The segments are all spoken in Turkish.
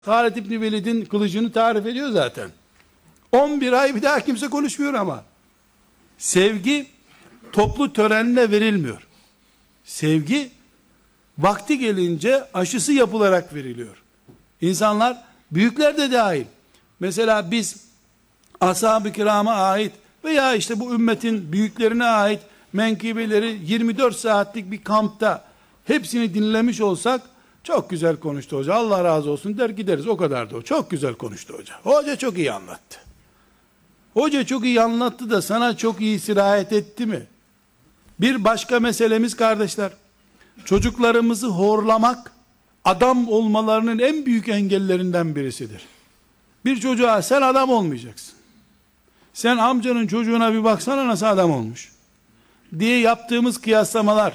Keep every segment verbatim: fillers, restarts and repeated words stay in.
Halid İbni Velid'in kılıcını tarif ediyor zaten. on bir ay bir daha kimse konuşmuyor ama. Sevgi toplu törenle verilmiyor. Sevgi vakti gelince aşısı yapılarak veriliyor. İnsanlar, büyükler de dahil. Mesela biz ashab-ı kirama ait veya işte bu ümmetin büyüklerine ait menkıbeleri yirmi dört saatlik bir kampta hepsini dinlemiş olsak, çok güzel konuştu hoca, Allah razı olsun der gideriz, o kadar da o. Çok güzel konuştu hoca. Hoca çok iyi anlattı. Hoca çok iyi anlattı da sana çok iyi sirayet etti mi? Bir başka meselemiz kardeşler, çocuklarımızı horlamak adam olmalarının en büyük engellerinden birisidir. Bir çocuğa sen adam olmayacaksın, sen amcanın çocuğuna bir baksana nasıl adam olmuş diye yaptığımız kıyaslamalar,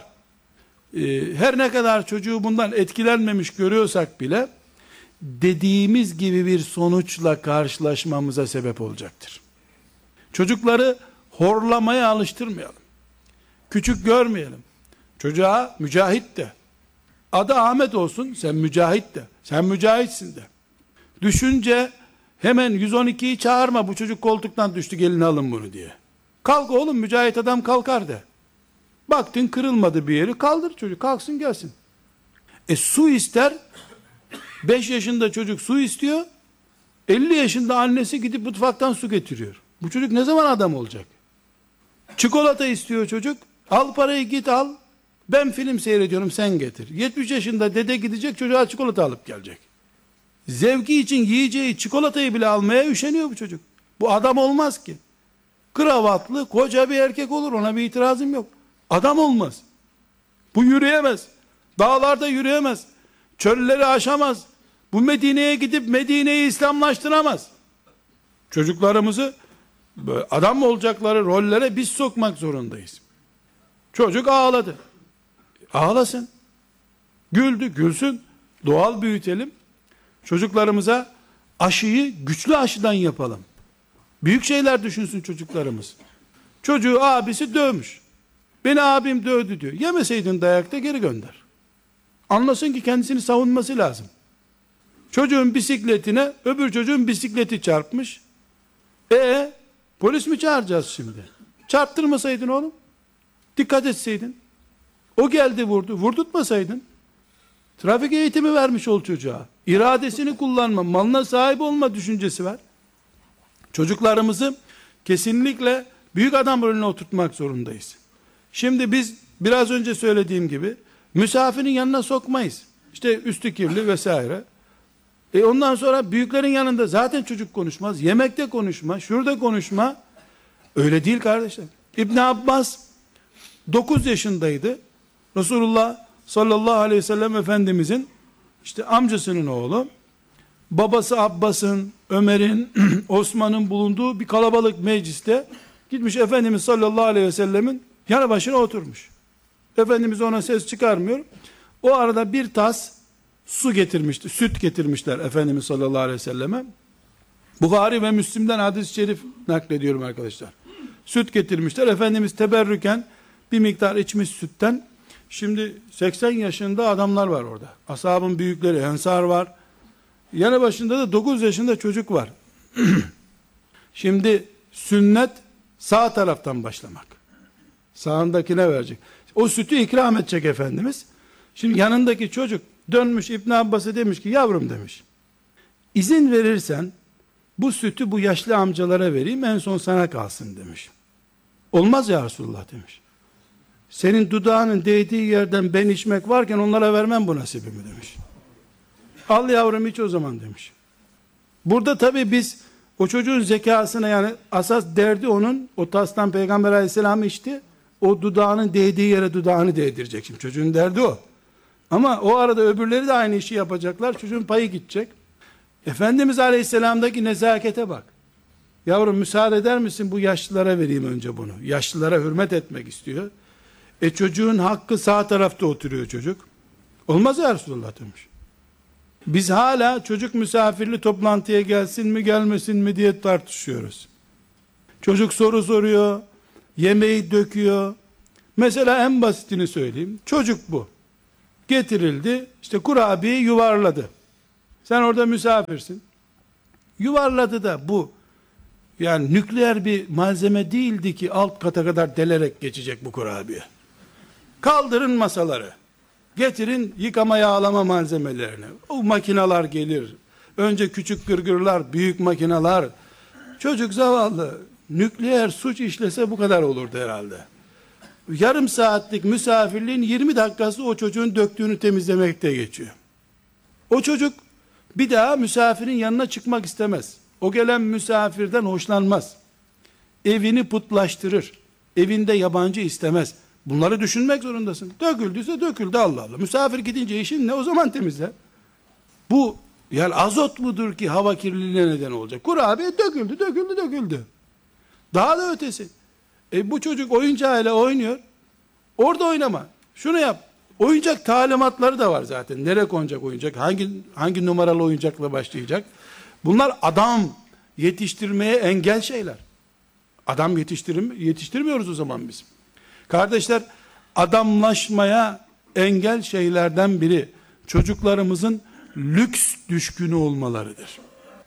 her ne kadar çocuğu bundan etkilenmemiş görüyorsak bile, dediğimiz gibi bir sonuçla karşılaşmamıza sebep olacaktır. Çocukları horlamaya alıştırmayalım. Küçük görmeyelim. Çocuğa mücahit de. Adı Ahmet olsun, sen mücahit de. Sen mücahitsin de. Düşünce hemen yüz on ikiyi çağırma, bu çocuk koltuktan düştü gelin alın bunu diye. Kalk oğlum, mücahit adam kalkar de. Baktın kırılmadı bir yeri, kaldır çocuk, kalksın gelsin. E su ister, beş yaşında çocuk su istiyor, elli yaşında annesi gidip mutfaktan su getiriyor. Bu çocuk ne zaman adam olacak? Çikolata istiyor çocuk, al parayı git al, ben film seyrediyorum sen getir. yetmiş yaşında dede gidecek, çocuğa çikolata alıp gelecek. Zevki için yiyeceği çikolatayı bile almaya üşeniyor bu çocuk. Bu adam olmaz ki. Kravatlı koca bir erkek olur, ona bir itirazım yok. Adam olmaz. Bu yürüyemez. Dağlarda yürüyemez. Çölleri aşamaz. Bu Medine'ye gidip Medine'yi İslamlaştıramaz. Çocuklarımızı adam olacakları rollere biz sokmak zorundayız. Çocuk ağladı. Ağlasın. Güldü, gülsün. Doğal büyütelim. Çocuklarımıza aşıyı güçlü aşıdan yapalım. Büyük şeyler düşünsün çocuklarımız. Çocuğu abisi dövmüş. Beni abim dövdü diyor. Yemeseydin dayakta geri gönder. Anlasın ki kendisini savunması lazım. Çocuğun bisikletine öbür çocuğun bisikleti çarpmış. E polis mi çağıracağız şimdi? Çarptırmasaydın oğlum. Dikkat etseydin. O geldi vurdu. Vurdurtmasaydın. Trafik eğitimi vermiş ol çocuğa. İradesini kullanma, malına sahip olma düşüncesi var. Çocuklarımızı kesinlikle büyük adam rolüne oturtmak zorundayız. Şimdi biz biraz önce söylediğim gibi misafirin yanına sokmayız. İşte üstü kirli vesaire. E ondan sonra büyüklerin yanında zaten çocuk konuşmaz. Yemekte konuşma, şurada konuşma. Öyle değil kardeşler. İbn Abbas dokuz yaşındaydı. Resulullah sallallahu aleyhi ve sellem Efendimizin işte amcasının oğlu, babası Abbas'ın, Ömer'in, Osman'ın bulunduğu bir kalabalık mecliste gitmiş Efendimiz sallallahu aleyhi ve sellemin yanı başına oturmuş. Efendimiz ona ses çıkarmıyor. O arada bir tas su getirmişti, süt getirmişler Efendimiz sallallahu aleyhi ve selleme. Buhari ve Müslim'den hadis-i şerif naklediyorum arkadaşlar. Süt getirmişler. Efendimiz teberrüken bir miktar içmiş sütten. Şimdi seksen yaşında adamlar var orada. Ashabın büyükleri, ensar var. Yanı başında da dokuz yaşında çocuk var. Şimdi sünnet sağ taraftan başlamak. Sağındakine verecek. O sütü ikram edecek Efendimiz. Şimdi yanındaki çocuk dönmüş İbn Abbas'a demiş ki, yavrum demiş, izin verirsen bu sütü bu yaşlı amcalara vereyim, en son sana kalsın demiş. Olmaz ya Resulullah demiş. Senin dudağının değdiği yerden ben içmek varken onlara vermem bu nasibimi demiş. Al yavrum iç o zaman demiş. Burada tabi biz o çocuğun zekasına, yani asas derdi onun, o tastan Peygamber aleyhisselam içti, o dudağının değdiği yere dudağını değdirecek. Şimdi çocuğun derdi o. Ama o arada öbürleri de aynı işi yapacaklar, çocuğun payı gidecek. Efendimiz aleyhisselamdaki nezakete bak. Yavrum müsaade eder misin, bu yaşlılara vereyim önce bunu. Yaşlılara hürmet etmek istiyor. E çocuğun hakkı sağ tarafta oturuyor çocuk. Olmaz ya Resulullah demiş. Biz hala çocuk misafirli toplantıya gelsin mi gelmesin mi diye tartışıyoruz. Çocuk soru soruyor, yemeği döküyor. Mesela en basitini söyleyeyim. Çocuk bu. Getirildi, işte kurabiyeyi yuvarladı. Sen orada misafirsin. Yuvarladı da bu, yani nükleer bir malzeme değildi ki alt kata kadar delerek geçecek bu kurabiye. Kaldırın masaları. Getirin yıkama yağlama malzemelerini. O makineler gelir. Önce küçük gırgırlar, büyük makineler. Çocuk zavallı. Nükleer suç işlese bu kadar olurdu herhalde. Yarım saatlik misafirliğin yirmi dakikası o çocuğun döktüğünü temizlemekte geçiyor. O çocuk bir daha misafirin yanına çıkmak istemez. O gelen misafirden hoşlanmaz. Evini putlaştırır. Evinde yabancı istemez. Bunları düşünmek zorundasın. Döküldüyse döküldü, Allah Allah. Misafir gidince işin ne, o zaman temizle. Bu yani azot mudur ki hava kirliliğine neden olacak? Kurabiye döküldü, döküldü, döküldü. Daha da ötesi. E bu çocuk oyuncağıyla oynuyor. Orada oynama. Şunu yap. Oyuncak talimatları da var zaten. Nereye konacak oyuncak? Hangi hangi numaralı oyuncakla başlayacak? Bunlar adam yetiştirmeye engel şeyler. Adam yetiştirim, yetiştirmiyoruz o zaman biz. Kardeşler, adamlaşmaya engel şeylerden biri çocuklarımızın lüks düşkünü olmalarıdır.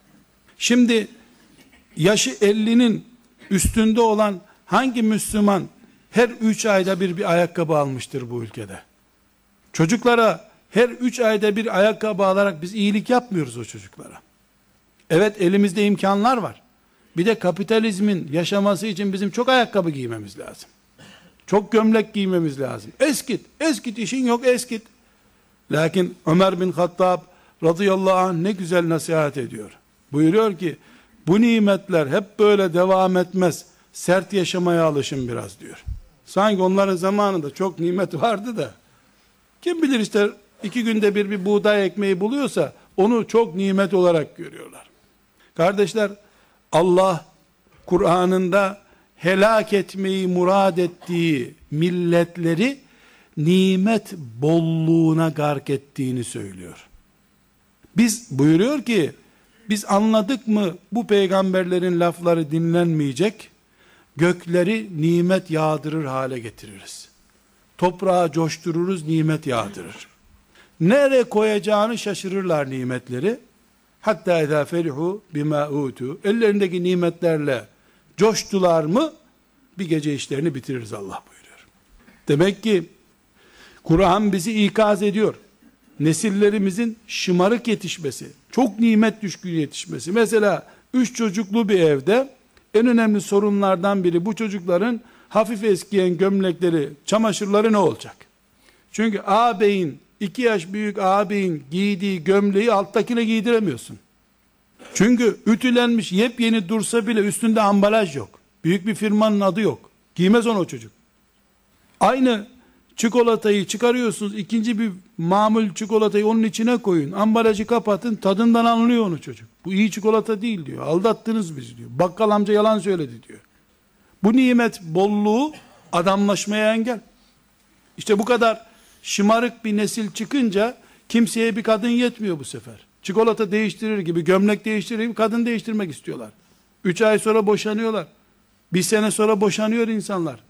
Şimdi yaşı ellinin üstünde olan hangi Müslüman her üç ayda bir bir ayakkabı almıştır bu ülkede? Çocuklara her üç ayda bir ayakkabı alarak biz iyilik yapmıyoruz o çocuklara. Evet, elimizde imkanlar var. Bir de kapitalizmin yaşaması için bizim çok ayakkabı giymemiz lazım. Çok gömlek giymemiz lazım. Eskit, eskit, işin yok eskit. Lakin Ömer bin Hattab radıyallahu anh ne güzel nasihat ediyor. Buyuruyor ki, bu nimetler hep böyle devam etmez. Sert yaşamaya alışın biraz diyor. Sanki onların zamanında çok nimet vardı da, kim bilir işte iki günde bir bir buğday ekmeği buluyorsa, onu çok nimet olarak görüyorlar. Kardeşler, Allah Kur'an'ında helak etmeyi murad ettiği milletleri nimet bolluğuna gark ettiğini söylüyor. Biz buyuruyor ki, biz anladık mı bu peygamberlerin lafları dinlenmeyecek, gökleri nimet yağdırır hale getiririz. Toprağı coştururuz, nimet yağdırır. Nereye koyacağını şaşırırlar nimetleri. Hatta izâ ferihu bimâ ûtû. Ellerindeki nimetlerle coştular mı bir gece işlerini bitiririz Allah buyuruyor. Demek ki Kur'an bizi ikaz ediyor. Nesillerimizin şımarık yetişmesi, çok nimet düşkün yetişmesi. Mesela üç çocuklu bir evde en önemli sorunlardan biri bu çocukların hafif eskiyen gömlekleri, çamaşırları ne olacak? Çünkü ağabeyin, iki yaş büyük ağabeyin giydiği gömleği alttakine giydiremiyorsun. Çünkü ütülenmiş yepyeni dursa bile üstünde ambalaj yok. Büyük bir firmanın adı yok. Giymez onu o çocuk. Aynı çikolatayı çıkarıyorsunuz, ikinci bir mamul çikolatayı onun içine koyun, ambalajı kapatın, tadından anlıyor onu çocuk. Bu iyi çikolata değil diyor. Aldattınız bizi diyor. Bakkal amca yalan söyledi diyor. Bu nimet bolluğu adamlaşmaya engel. İşte bu kadar şımarık bir nesil çıkınca kimseye bir kadın yetmiyor bu sefer. Çikolata değiştirir gibi, gömlek değiştirir gibi kadın değiştirmek istiyorlar. Üç ay sonra boşanıyorlar. Bir sene sonra boşanıyor insanlar.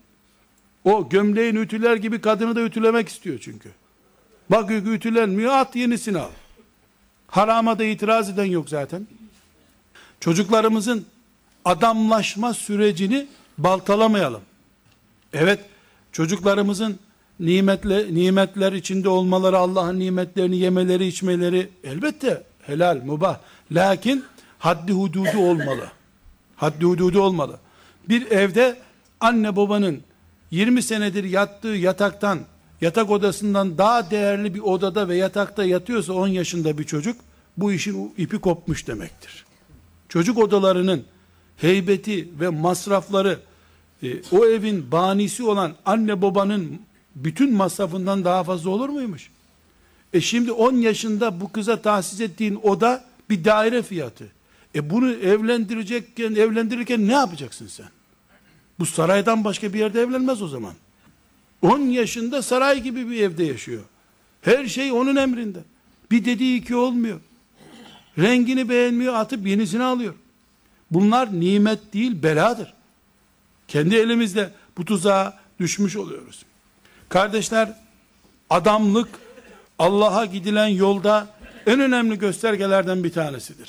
O gömleğin ütüler gibi kadını da ütülemek istiyor çünkü. Bakıyor ki ütülenmiyor, at yenisini al. Harama da itiraz eden yok zaten. Çocuklarımızın adamlaşma sürecini baltalamayalım. Evet, çocuklarımızın nimetle, nimetler içinde olmaları, Allah'ın nimetlerini yemeleri, içmeleri elbette helal, mubah. Lakin haddi hududu olmalı. Haddi hududu olmalı. Bir evde anne babanın yirmi senedir yattığı yataktan, yatak odasından daha değerli bir odada ve yatakta yatıyorsa on yaşında bir çocuk, bu işin ipi kopmuş demektir. Çocuk odalarının heybeti ve masrafları e, o evin banisi olan anne babanın bütün masrafından daha fazla olur muymuş? E şimdi on yaşında bu kıza tahsis ettiğin oda bir daire fiyatı. E bunu evlendirecekken, evlendirirken ne yapacaksın sen? Bu saraydan başka bir yerde evlenmez o zaman. on yaşında saray gibi bir evde yaşıyor. Her şey onun emrinde. Bir dediği iki olmuyor. Rengini beğenmiyor, atıp yenisini alıyor. Bunlar nimet değil, beladır. Kendi elimizle bu tuzağa düşmüş oluyoruz. Kardeşler, adamlık Allah'a gidilen yolda en önemli göstergelerden bir tanesidir.